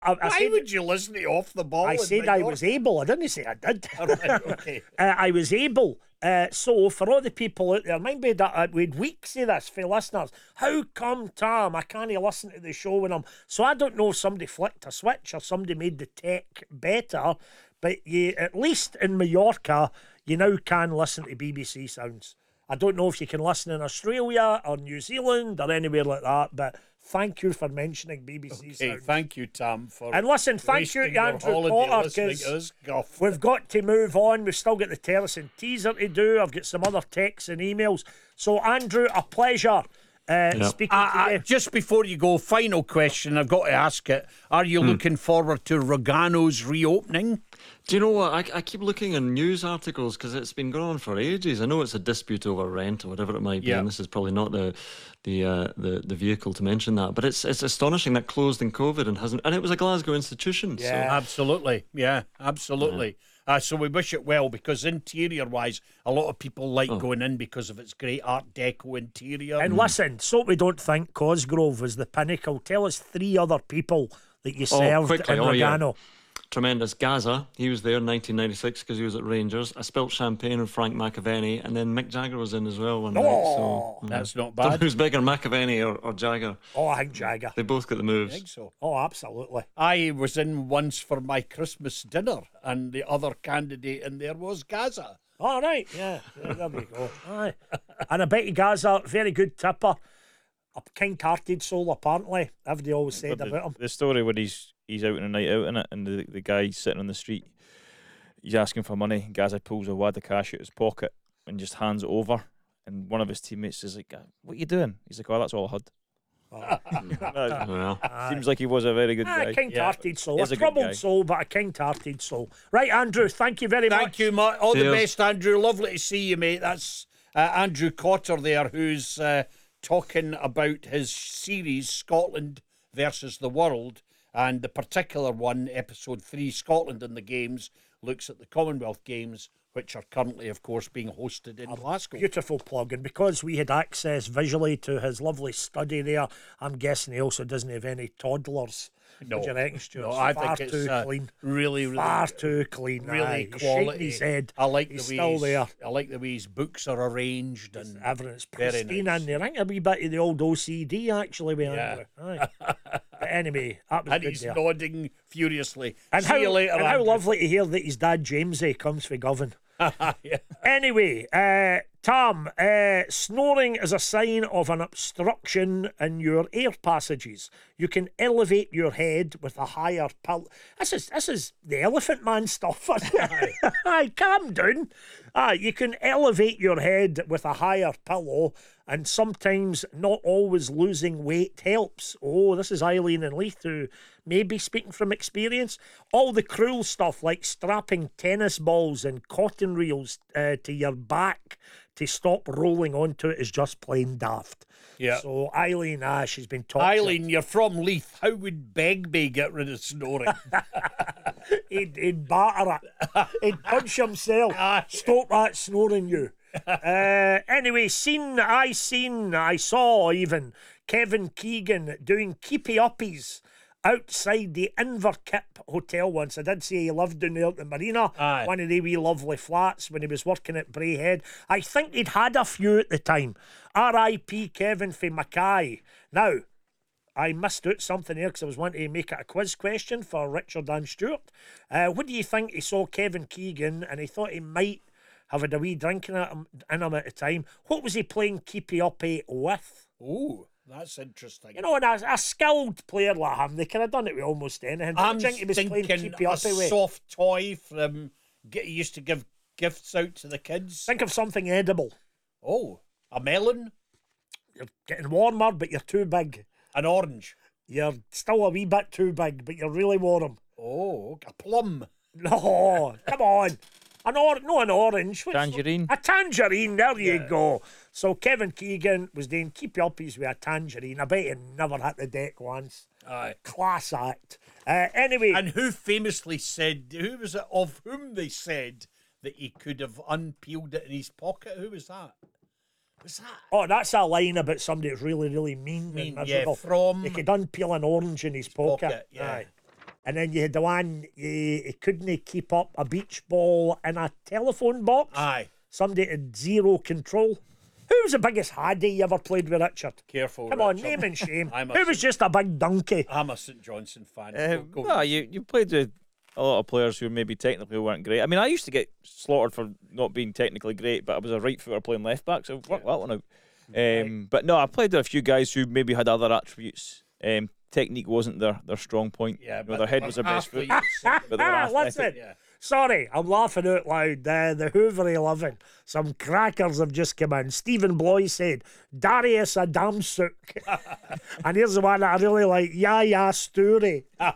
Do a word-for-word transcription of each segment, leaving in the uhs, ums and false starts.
I, I Why said, would you listen to Off the Ball? I in said I Mallorca? was able. I didn't say I did. All right, okay. uh, I was able. Uh, so, for all the people out there, mind me that uh, we'd weeks of this for listeners. How come, Tom, I can't listen to the show when I'm. So, I don't know if somebody flicked a switch or somebody made the tech better, but you, at least in Mallorca, you now can listen to B B C Sounds. I don't know if you can listen in Australia or New Zealand or anywhere like that, but thank you for mentioning B B C Okay, Sounds. thank you, Tom, for And listen, thank you wasting to your Andrew holiday Potter, listening to 'cause this guff. we've got to move on. We've still got the Terrace and teaser to do. I've got some other texts and emails. So, Andrew, a pleasure uh, Yep. speaking Uh, to uh, you. just before you go, final question. I've got to ask it. Are you looking forward to Rogano's reopening? Do you know what? I, I keep looking in news articles because it's been going on for ages. I know it's a dispute over rent or whatever it might be, Yeah. and this is probably not the the uh, the the vehicle to mention that. But it's it's astonishing that closed in COVID and hasn't. And it was a Glasgow institution. Yeah. Absolutely. Yeah, absolutely. Uh, so we wish it well, because interior-wise, a lot of people like going in because of its great Art Deco interior. And listen, so we don't think Cosgrove was the pinnacle. Tell us three other people that you Oh, served quickly. in Oh, yeah. Regano. Tremendous. Gaza, he was there in nineteen ninety-six because he was at Rangers. I spilt champagne on Frank McAvenny, and then Mick Jagger was in as well one night. So mm. That's not Don't know bad. who's bigger, McAvenny or, or Jagger? Oh, I think Jagger. They both got the I moves. think so. Oh, absolutely. I was in once for my Christmas dinner, and the other candidate in there was Gaza. All right, yeah, yeah, there we go. Aye. And I bet you Gaza, very good tipper. A kind-hearted soul, apparently. Everybody always said But about the, him. the story where he's he's out on a night out in it, and the the guy's sitting on the street, he's asking for money. Gaza pulls a wad of cash out his pocket and just hands it over. And one of his teammates is like, "What are you doing?" He's like, "Oh, that's all I had." No, Well, seems like he was a very good Ah, a guy. kind-hearted soul. He's A a good guy. troubled soul, but a kind-hearted soul. Right, Andrew, thank you very much. Thank you, Mark. All the Cheers. best, Andrew. Lovely to see you, mate. That's uh, Andrew Cotter there, who's uh, talking about his series, Scotland versus the World. And the particular one, episode three, Scotland in the Games, looks at the Commonwealth Games, which are currently, of course, being hosted in Glasgow. Beautiful plug. And because we had access visually to his lovely study there, I'm guessing he also doesn't have any toddlers. No, What do you reckon, Stuart? no, I Far think too it's uh, clean. really, really, Far too clean. really Aye. He's shaking quality. his head. I like He's the way still his- there. I like the way his books are arranged, and Everything's very pristine nice. in there. I think a wee bit of the old O C D actually with Yeah. Andrew. Aye. But anyway, that was and good he's there. nodding furiously. And See how, you later, and how Andrew. lovely to hear that his dad Jamesy comes for Govan. Yeah. Anyway, uh, Tom, uh, snoring is a sign of an obstruction in your air passages. You can elevate your head with a higher pillow. This is this is the Elephant Man stuff. Aye, calm down. Ah, you can elevate your head with a higher pillow, and sometimes not always losing weight helps. Oh, this is Eileen and Leith, who may be speaking from experience. All the cruel stuff like strapping tennis balls and cotton reels uh, to your back to stop rolling onto it is just plain daft. Yeah. So Eileen, ah, she's been tortured. Eileen, you're from Leith. How would Begbie get rid of snoring? he'd, he'd batter it. He'd punch himself. Stop that snoring, you. Uh, anyway, seen, I seen, I saw even Kevin Keegan doing keepy uppies outside the Inverkip Hotel once. I did say he lived down there at the marina, Aye. one of the wee lovely flats when he was working at Braehead. I think he'd had a few at the time. R I P Kevin for Mackay. Now, I missed out something there because I was wanting to make it a quiz question for Richard and Stewart. Uh, what do you think? He saw Kevin Keegan and he thought he might have had a wee drink in him, in him at the time. What was he playing keepy uppy with? Oh, that's interesting. You know, and a, a skilled player like him, they could have done it with almost anything. I'm Do you think he was playing thinking keepy a uppy with? soft toy from. Get, he used to give gifts out to the kids. Think of something edible. Oh, a melon, You're getting warmer, but you're too big. an orange. You're still a wee bit too big, but you're really warm. Oh, a plum. No, come on. An or no, an orange. What's- Tangerine. A tangerine, there you go. So Kevin Keegan was doing keep uppies with a tangerine. I bet he never hit the deck once. Aye. Class act. Uh, anyway, And who famously said, who was it of whom they said that he could have unpeeled it in his pocket? Who was that? Was that? oh, that's a line about somebody that's really, really mean, Mean, and yeah, miserable. from He could unpeel an orange in his pocket. pocket, yeah. Aye. And then you had the one you, you couldn't keep up a beach ball in a telephone box. Aye. Somebody had zero control. Who was the biggest haddie you ever played with, Richard? Careful. Come on, Richard. name and shame. I'm a Who was Saint- just a big donkey? I'm a Saint Johnson fan. Um, Go- go. no, you, you played with a lot of players who maybe technically weren't great. I mean, I used to get slaughtered for not being technically great, but I was a right footer playing left back, so worked that one out. Um, but no, I played with a few guys who maybe had other attributes. Um, technique wasn't their, their strong point. Yeah, You know, but their head was their best foot. athletes, But they were Ah, athletic. listen. yeah. Sorry, I'm laughing out loud. Uh, the Hoover eleven. Some crackers have just come in. Stephen Bloy said, Darius Adamsuk. And here's the one that I really like. Yaya Story. uh,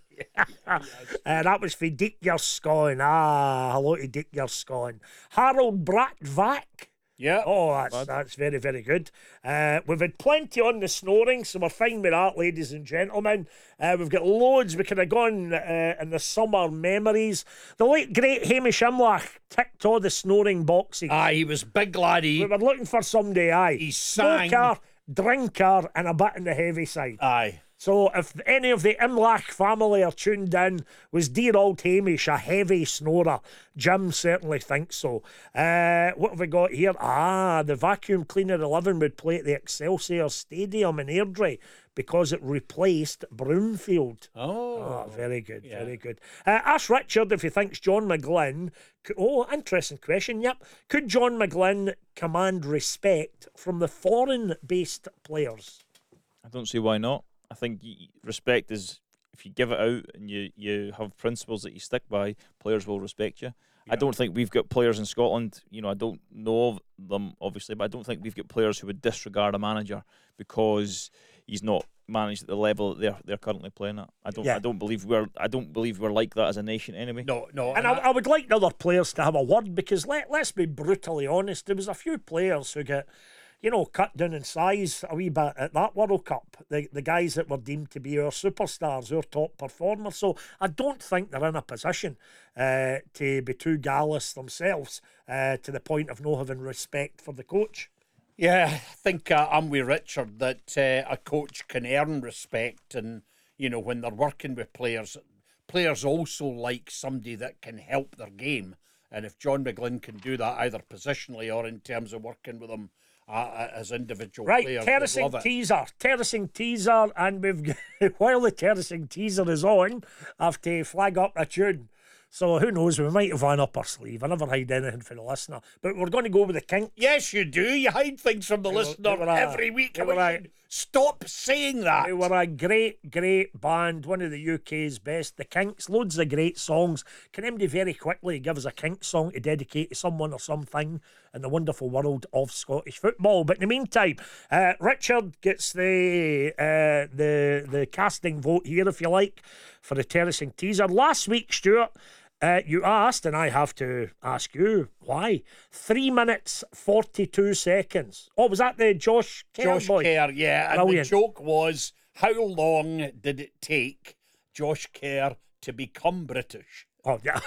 that was for Dick Yerskon. Ah, hello to Dick Yerskon. Harold Bratvak. Yeah. Oh, that's that's very, very good. Uh, we've had plenty on the snoring, so we're fine with that, ladies and gentlemen. Uh, we've got loads. We could have gone uh, in the summer memories. The late, great Hamish Imlach ticked all the snoring boxes. Aye, he was big laddie. We were looking for somebody, aye. He sang. Smoker, drinker, and a bit on the heavy side. Aye. So if any of the Imlach family are tuned in, was dear old Hamish a heavy snorer? Jim certainly thinks so. Uh, what have we got here? Ah, the vacuum cleaner eleven would play at the Excelsior Stadium in Airdrie because it replaced Broomfield. Oh. Oh, very good, yeah. very good. Uh, ask Richard if he thinks John McGlynn. c- Oh, interesting question. Yep. Could John McGlynn command respect from the foreign-based players? I don't see why not. I think y- respect is, if you give it out and you, you have principles that you stick by, players will respect you. I don't think we've got players in Scotland, you know, I don't know of them, obviously, but I don't think we've got players who would disregard a manager because he's not managed at the level that they're they're currently playing at. I don't Yeah. I don't believe we're I don't believe we're like that as a nation anyway. No, no. And I, I would like the other players to have a word because let, let's be brutally honest, there was a few players who get, you know, cut down in size a wee bit at that World Cup. The the guys that were deemed to be our superstars, our top performers. So I don't think they're in a position uh, to be too gallus themselves uh, to the point of not having respect for the coach. Yeah, I think uh, I'm with Richard that uh, a coach can earn respect, and you know when they're working with players, players also like somebody that can help their game. And if John McGlynn can do that either positionally or in terms of working with them uh, as individual Right, players, they'd terracing love it. teaser, terracing teaser, and we've got, while the terracing teaser is on, I have to flag up a tune. So who knows, we might have one up our sleeve. I never hide anything for the listener. But we're going to go with the Kinks. Yes, you do. You hide things from the They were- listener they were a- every week. they I were wish a- you'd stop saying that. They were a great, great band, one of the U K's best. The Kinks, loads of great songs. Can anybody very quickly give us a Kinks song to dedicate to someone or something in the wonderful world of Scottish football? But in the meantime, uh, Richard gets the uh, the the casting vote here, if you like, for the terracing teaser. Last week, Stuart, Uh, you asked, and I have to ask you, why? Three minutes, forty-two seconds. Oh, was that the Josh Kerr Josh boy? Kerr, yeah. And Brilliant. the joke was, how long did it take Josh Kerr to become British? Oh, yeah.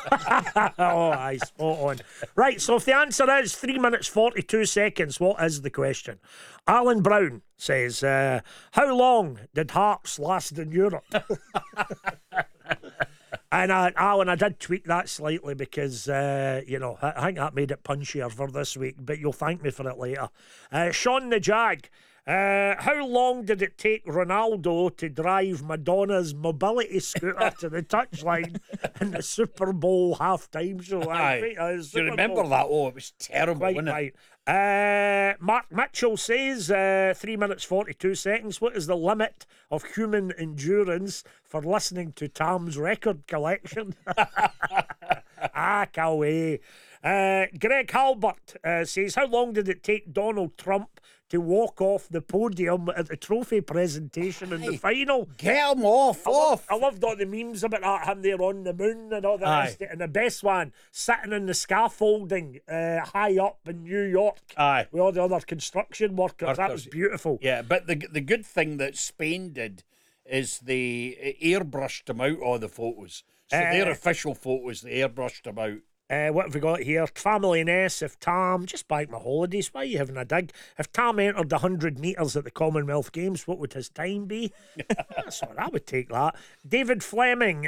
oh, aye, spot on. Right, so if the answer is three minutes, forty-two seconds, what is the question? Alan Brown says, uh, how long did Hearts last in Europe? And uh, Alan, I did tweak that slightly because, uh, you know, I, I think that made it punchier for this week, but you'll thank me for it later. Uh, Sean the Jag, uh, how long did it take Ronaldo to drive Madonna's mobility scooter to the touchline in the Super Bowl halftime show? Aye. think, uh, Do you Super remember Bowl. that? Oh, it was terrible, Quite wasn't it? right. Uh, Mark Mitchell says uh, three minutes forty-two seconds. What is the limit of human endurance for listening to Tom's record collection? ah, Calway. Uh, Greg Halbert uh, says, how long did it take Donald Trump to walk off the podium at the trophy presentation in the Aye. final? Get him off, I loved, off. I loved all the memes about that, him there on the moon and all that. Aye. rest of it. And the best one, sitting in the scaffolding uh, high up in New York Aye. with all the other construction workers. That was Workers. beautiful. Yeah, but the the good thing that Spain did is they airbrushed them out, all the photos. So their Uh, official photos, they airbrushed them out. Uh, what have we got here? Family Ness, if Tam, just back my holidays, why are you having a dig? If Tam entered the one hundred metres at the Commonwealth Games, what would his time be? That's what I would take that. David Fleming,